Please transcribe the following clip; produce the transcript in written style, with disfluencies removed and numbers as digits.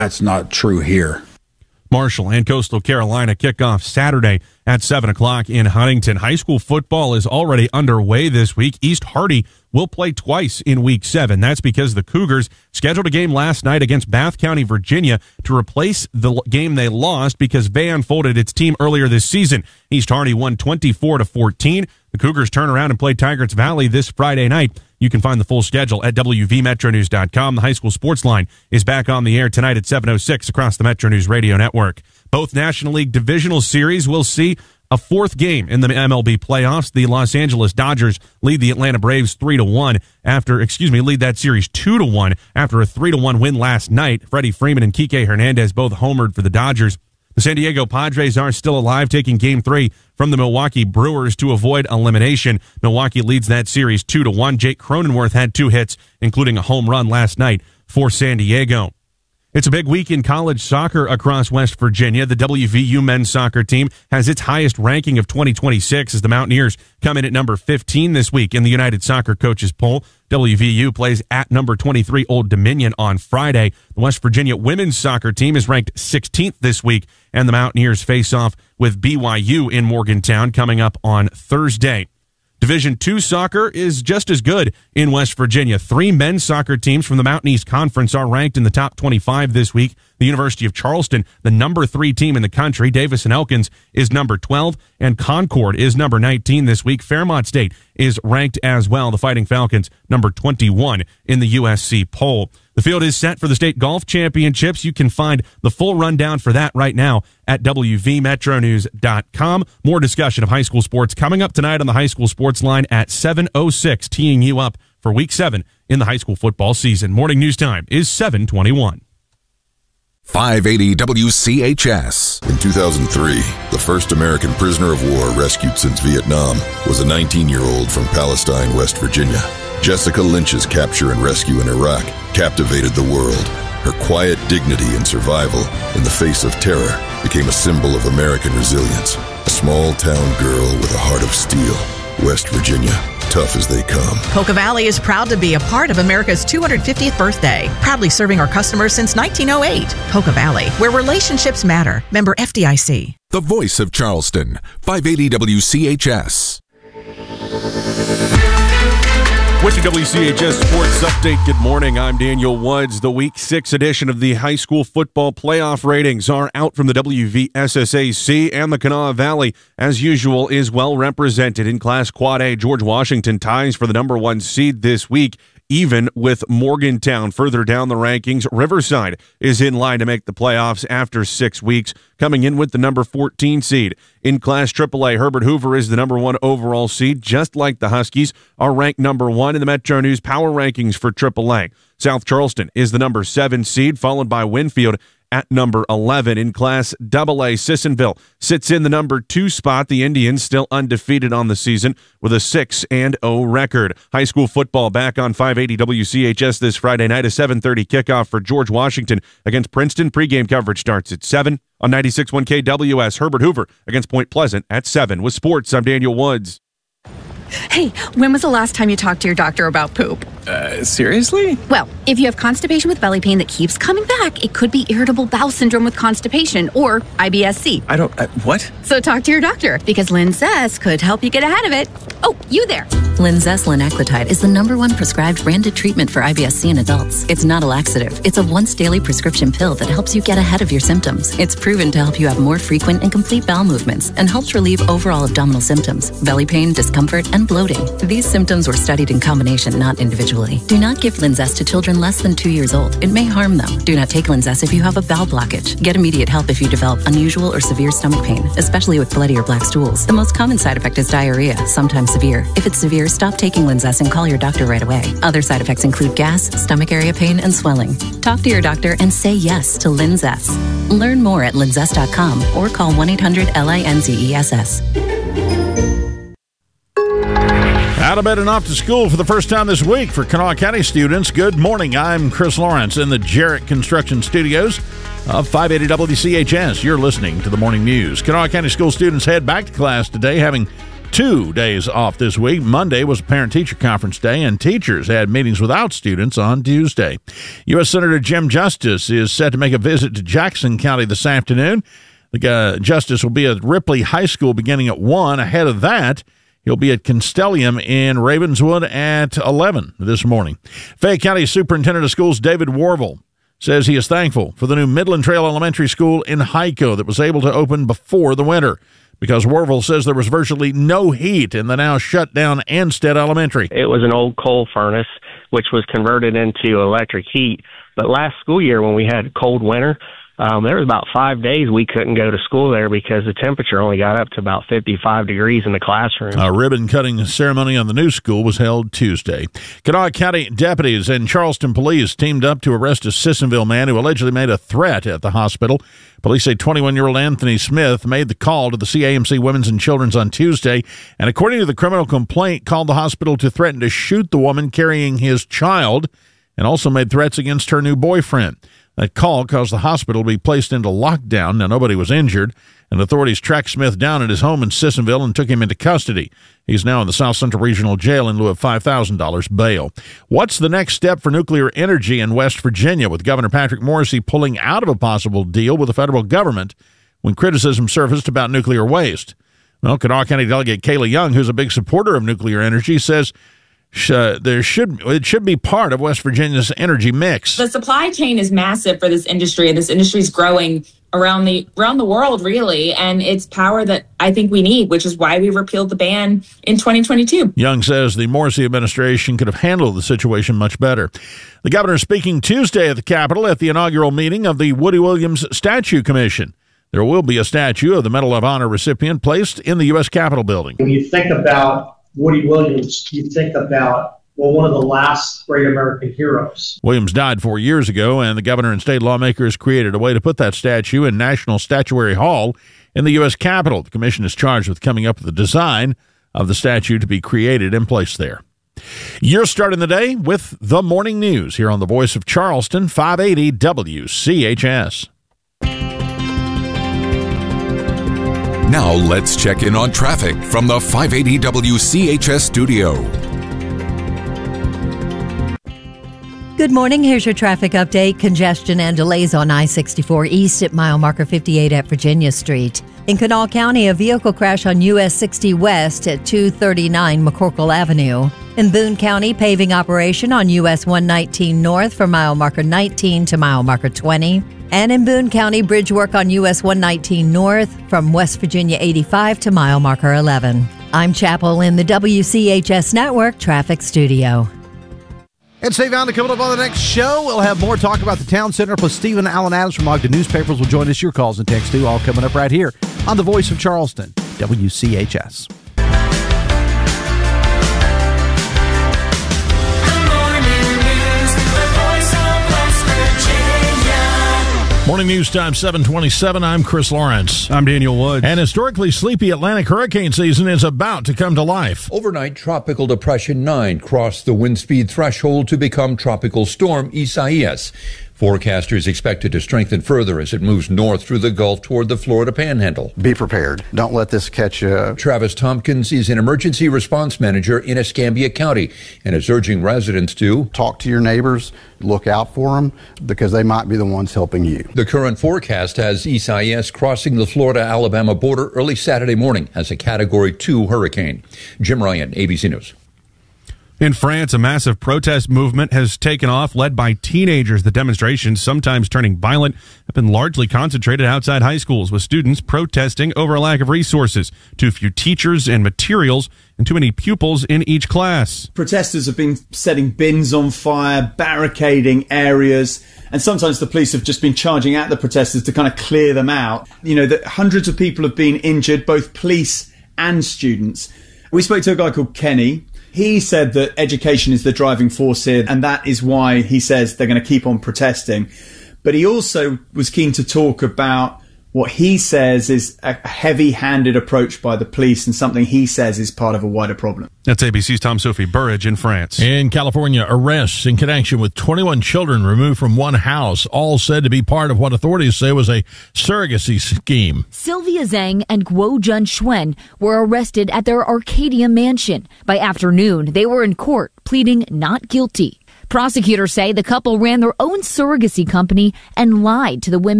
That's not true here. Marshall and Coastal Carolina kick off Saturday at 7 o'clock in Huntington. High school football is already underway this week. East Hardy will play twice in Week 7. That's because the Cougars scheduled a game last night against Bath County, Virginia, to replace the game they lost because Van folded its team earlier this season. East Hardy won 24-14. The Cougars turn around and play Tigers Valley this Friday night. You can find the full schedule at WVMetroNews.com. The high school sports line is back on the air tonight at 7:06 across the Metro News radio network. Both National League divisional series will see a fourth game in the MLB playoffs. The Los Angeles Dodgers lead the Atlanta Braves 3-1 lead that series 2-1 after a 3-1 win last night. Freddie Freeman and Kike Hernandez both homered for the Dodgers. The San Diego Padres are still alive, taking Game 3 from the Milwaukee Brewers to avoid elimination. Milwaukee leads that series 2-1. Jake Cronenworth had 2 hits, including a home run last night for San Diego. It's a big week in college soccer across West Virginia. The WVU men's soccer team has its highest ranking of 2026 as the Mountaineers come in at number 15 this week in the United Soccer Coaches poll. WVU plays at number 23 Old Dominion on Friday. The West Virginia women's soccer team is ranked 16th this week, and the Mountaineers face off with BYU in Morgantown coming up on Thursday. Division II soccer is just as good in West Virginia. 3 men's soccer teams from the Mountain East Conference are ranked in the top 25 this week. The University of Charleston, the number 3 team in the country. Davis and Elkins is number 12, and Concord is number 19 this week. Fairmont State is ranked as well. The Fighting Falcons, number 21 in the USC poll. The field is set for the state golf championships. You can find the full rundown for that right now at WVMetroNews.com. More discussion of high school sports coming up tonight on the high school sports line at 7:06, teeing you up for Week 7 in the high school football season. Morning news time is 7:21. 580 WCHS. In 2003, the first American prisoner of war rescued since Vietnam was a 19-year-old from Palestine, West Virginia. Jessica Lynch's capture and rescue in Iraq captivated the world. Her quiet dignity and survival in the face of terror became a symbol of American resilience. A small-town girl with a heart of steel. West Virginia, tough as they come. Poca Valley is proud to be a part of America's 250th birthday. Proudly serving our customers since 1908. Poca Valley, where relationships matter. Member FDIC. The voice of Charleston, 580 WCHS. With your WCHS Sports Update, good morning. I'm Daniel Woods. The Week 6 edition of the high school football playoff ratings are out from the WVSSAC, and the Kanawha Valley, as usual, is well represented. In Class Quad A, George Washington ties for the number 1 seed this week, even with Morgantown. Further down the rankings, Riverside is in line to make the playoffs after 6 weeks, coming in with the number 14 seed. In Class AAA, Herbert Hoover is the number 1 overall seed, just like the Huskies are ranked number 1 in the Metro News Power Rankings for AAA. South Charleston is the number 7 seed, followed by Winfield at number 11. In Class AA, Sissonville sits in the number 2 spot. The Indians still undefeated on the season with a 6-0 record. High school football back on 580 WCHS this Friday night. A 7:30 kickoff for George Washington against Princeton. Pregame coverage starts at 7 on 96.1 KWS. Herbert Hoover against Point Pleasant at 7. With sports, I'm Daniel Woods. Hey, when was the last time you talked to your doctor about poop? Seriously? Well, if you have constipation with belly pain that keeps coming back, it could be irritable bowel syndrome with constipation or IBS-C. What? So talk to your doctor, because Linzess could help you get ahead of it. Oh, you there. Linzess linaclotide is the number 1 prescribed branded treatment for IBS-C in adults. It's not a laxative. It's a once-daily prescription pill that helps you get ahead of your symptoms. It's proven to help you have more frequent and complete bowel movements and helps relieve overall abdominal symptoms, belly pain, discomfort, and bloating. These symptoms were studied in combination, not individually. Do not give Linzess to children less than 2 years old. It may harm them. Do not take Linzess if you have a bowel blockage. Get immediate help if you develop unusual or severe stomach pain, especially with bloody or black stools. The most common side effect is diarrhea, sometimes severe. If it's severe, stop taking Linzess and call your doctor right away. Other side effects include gas, stomach area pain, and swelling. Talk to your doctor and say yes to Linzess. Learn more at linzess.com or call 1-800-LINZESS. Out of bed and off to school for the first time this week for Kanawha County students. Good morning. I'm Chris Lawrence in the Jarrett Construction Studios of 580 WCHS. You're listening to the Morning News. Kanawha County school students head back to class today, having 2 days off this week. Monday was parent-teacher conference day, and teachers had meetings without students on Tuesday. U.S. Senator Jim Justice is set to make a visit to Jackson County this afternoon. The Justice will be at Ripley High School beginning at 1. Ahead of that, he'll be at Constellium in Ravenswood at 11 this morning. Fayette County Superintendent of Schools David Warvel says he is thankful for the new Midland Trail Elementary School in Hico that was able to open before the winter, because Warvel says there was virtually no heat in the now shut down Anstead Elementary. It was an old coal furnace, which was converted into electric heat. But last school year, when we had a cold winter, there was about 5 days we couldn't go to school there because the temperature only got up to about 55 degrees in the classroom. A ribbon-cutting ceremony on the new school was held Tuesday. Kanawha County deputies and Charleston police teamed up to arrest a Sissonville man who allegedly made a threat at the hospital. Police say 21-year-old Anthony Smith made the call to the CAMC Women's and Children's on Tuesday, and according to the criminal complaint, called the hospital to threaten to shoot the woman carrying his child, and also made threats against her new boyfriend. That call caused the hospital to be placed into lockdown. Now, nobody was injured, and authorities tracked Smith down at his home in Sissonville and took him into custody. He's now in the South Central Regional Jail in lieu of $5,000 bail. What's the next step for nuclear energy in West Virginia, with Governor Patrick Morrisey pulling out of a possible deal with the federal government when criticism surfaced about nuclear waste? Well, Kanawha County Delegate Kayla Young, who's a big supporter of nuclear energy, says it should be part of West Virginia's energy mix. The supply chain is massive for this industry, and this industry is growing around the world, really, and it's power that I think we need, which is why we repealed the ban in 2022. Young says the Morrisey administration could have handled the situation much better. The governor speaking Tuesday at the Capitol at the inaugural meeting of the Woody Williams Statue Commission. There will be a statue of the Medal of Honor recipient placed in the U.S. Capitol building. When you think about Woody Williams, you think about, well, one of the last great American heroes. Williams died 4 years ago, and the governor and state lawmakers created a way to put that statue in National Statuary Hall in the U.S. Capitol. The commission is charged with coming up with the design of the statue to be created and placed there. You're starting the day with the morning news here on the Voice of Charleston, 580 WCHS. Now let's check in on traffic from the 580 WCHS studio. Good morning. Here's your traffic update. Congestion and delays on I-64 East at mile marker 58 at Virginia Street. In Kanawha County, a vehicle crash on US 60 West at 239 McCorkle Avenue. In Boone County, paving operation on US 119 North from mile marker 19 to mile marker 20. And in Boone County, bridge work on US 119 North from West Virginia 85 to mile marker 11. I'm Chapel in the WCHS Network Traffic Studio. And Steve Allen coming up on the next show. We'll have more talk about the Town Center, plus Stephen Allen Adams from Ogden Newspapers will join us. Your calls and texts too, all coming up right here on the Voice of Charleston, WCHS. Morning News Time, 7:27. I'm Chris Lawrence. I'm Daniel Woods. And historically sleepy Atlantic hurricane season is about to come to life. Overnight, Tropical Depression 9 crossed the wind speed threshold to become Tropical Storm Isaias. Forecasters expect it to strengthen further as it moves north through the Gulf toward the Florida Panhandle. Be prepared. Don't let this catch you. Travis Tompkins is an emergency response manager in Escambia County and is urging residents to talk to your neighbors, look out for them, because they might be the ones helping you. The current forecast has Isaias crossing the Florida-Alabama border early Saturday morning as a Category 2 hurricane. Jim Ryan, ABC News. In France, a massive protest movement has taken off, led by teenagers. The demonstrations, sometimes turning violent, have been largely concentrated outside high schools, with students protesting over a lack of resources, too few teachers and materials, and too many pupils in each class. Protesters have been setting bins on fire, barricading areas, and sometimes the police have just been charging at the protesters to kind of clear them out. You know, that hundreds of people have been injured, both police and students. We spoke to a guy called Kenny. He said that education is the driving force here, and that is why he says they're going to keep on protesting. But he also was keen to talk about What he says is a heavy-handed approach by the police and something he says is part of a wider problem. That's ABC's Tom-Sophie Burridge in France. In California, arrests in connection with 21 children removed from one house, all said to be part of what authorities say was a surrogacy scheme. Sylvia Zhang and Guo Jun Xuan were arrested at their Arcadia mansion. By afternoon, they were in court pleading not guilty. Prosecutors say the couple ran their own surrogacy company and lied to the women